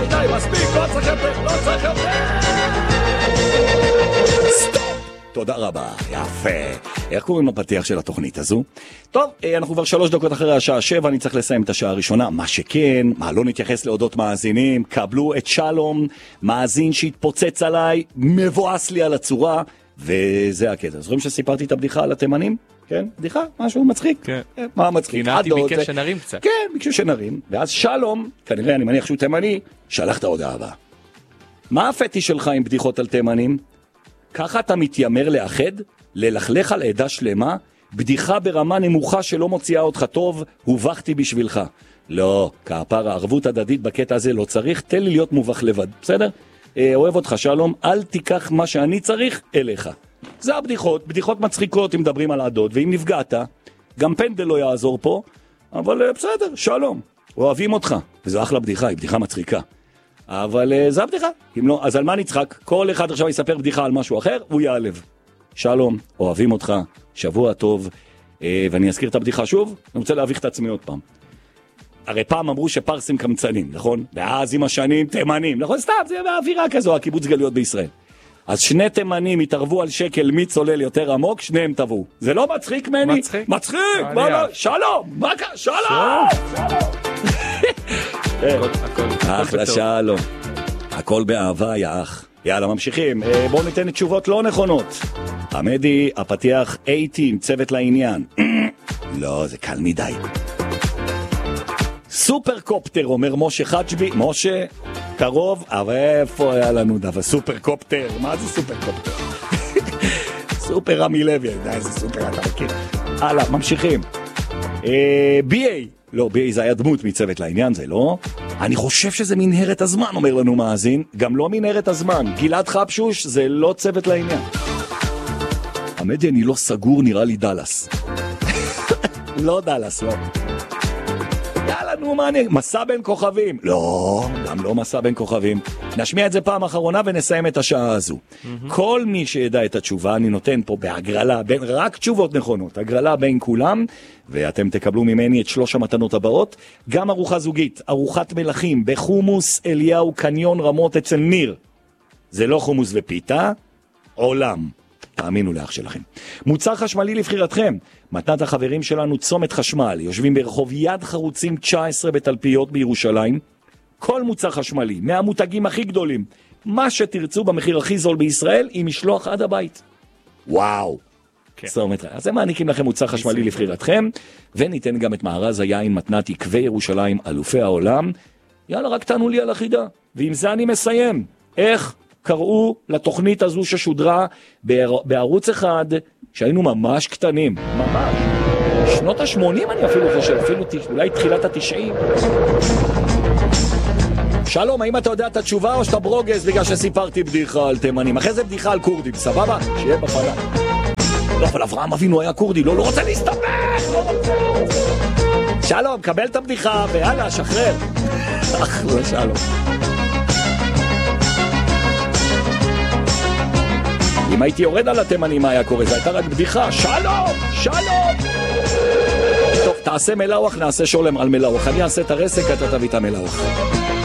די, מספיק, לא צריך יותר, לא צריך יותר. סטופ. תודה רבה, יפה. איך קוראים לפתיח של התוכנית הזו? טוב, אנחנו כבר 3 דקות אחרי השעה 7, אני צריך לסיים את השעה הראשונה. מה שכן, לא נתייחס להודות מאזינים, קבלו את שלום, מאזין שהתפוצץ עליי, מבואס לי על הצורה, וזה הקטע. זוכרים שסיפרתי את הבדיחה על התימנים? כן, בדיחה, משהו מצחיק. כן. מה מצחיק? נתי ביקש שנרים קצת. כן, ביקשו שנרים, ואז שלום, כנראה אני מניח שהוא תימני, שלח את ההודעה הבאה. מה הפטיש שלך עם בדיחות על תימנים? ככה אתה מתיימר לאחד, ללכלך על עדה שלמה, בדיחה ברמה נמוכה שלא מוציאה אותך טוב, הובכתי בשבילך. לא, כפר הערבות הדדית בקטע הזה לא צריך, תן לי להיות מובך לבד, בסדר? אוהב אותך שלום, אל תיקח מה שאני צריך אליך. זה הבדיחות, בדיחות מצחיקות אם מדברים על עדות, ואם נפגעת, גם פנדל לא יעזור פה, אבל בסדר, שלום, אוהבים אותך, וזו אחלה בדיחה, היא בדיחה מצחיקה. אבל זה הבדיחה, אם לא, אז על מה נצחק? כל אחד עכשיו יספר בדיחה על משהו אחר, הוא יעלב. שלום, אוהבים אותך, שבוע טוב, ואני אזכיר את הבדיחה שוב, אני רוצה להביך את עצמי עוד פעם. הרי פעם אמרו שפרסים קמצנים, נכון? ואז עם השנים תימנים, נכון? סתם, זה באווירה כזו, הקיבוץ גלויות בישראל. אז 2 תימנים התערבו על שקל מי צולל יותר עמוק, שניהם טבעו. זה לא מצחיק מני? מצחיק. מצחיק, מה לא? שלום, מה קרה? שלום! אחלה שלום. הכל באהבה, יא אח. יאללה, ממשיכים. בואו ניתן תשובות לא נכונות. עמדי, הפתיח 18, צוות לעניין. לא, זה קל מדי. סופרקופטר, אומר משה חג'בי. משה, קרוב, אבל איפה היה לנו דבר? סופרקופטר, מה זה סופרקופטר? סופר רמי לוי, די, זה סופר, אתה מכיר. הלאה, ממשיכים. BA, לא, BA זה היה דמות מצוות לעניין, זה לא? אני חושב שזה מנהרת הזמן, אומר לנו מאזין. גם לא מנהרת הזמן. גלעד חפשוש זה לא צוות לעניין. עמדי, אני לא סגור, נראה לי דלס. לא דלס, לא. יאללה, נו, מסע בין כוכבים. לא, גם לא מסע בין כוכבים. נשמיע את זה פעם אחרונה ונסיים את השעה הזו. כל מי שידע את התשובה, אני נותן פה בהגרלה, רק תשובות נכונות, הגרלה בין כולם, ואתם תקבלו ממני את 3 המתנות הבאות, גם ארוחה זוגית, ארוחת מלכים, בחומוס אליהו קניון רמות אצל ניר. זה לא חומוס ופיתה, עולם. תאמינו לאח שלכם. מוצר חשמלי לבחירתכם. מתנת החברים שלנו צומת חשמל. יושבים ברחוב יד חרוצים 19 בתלפיות בירושלים. כל מוצר חשמלי, מהמותגים הכי גדולים. מה שתרצו במחיר הכי זול בישראל, עם משלוח עד הבית. וואו. אז הם מעניקים לכם מוצר חשמלי לבחירתכם, וניתן גם את מארז היין מתנת עקבי ירושלים, אלופי העולם. יאללה, רק תענו לי על החידה. ועם זה אני מסיים. איך קראו לתוכנית הזו ששודרה בערוץ אחד, שהיינו ממש קטנים, ממש. שנות ה-80 אני אפילו חושב, אפילו אולי תחילת ה-90. שלום, האם אתה יודע את התשובה או שאתה ברוגז בגלל שסיפרתי בדיחה על תימנים? אחרי זה בדיחה על קורדים, סבבה? שיהיה בפנה. לא, אבל אברהם אבינו היה קורדי, לא רוצה להסתבך, לא רוצה. שלום, קבל את הבדיחה, ויאללה, שחרר. אחלה, שלום. אם הייתי יורד על התימנים מה היה קורה, זה הייתה רק בדיחה. שלום! שלום! טוב, תעשה מלאוח, נעשה שולם על מלאוח. אני אעשה את הרסק, אתה תביא את המלאוח.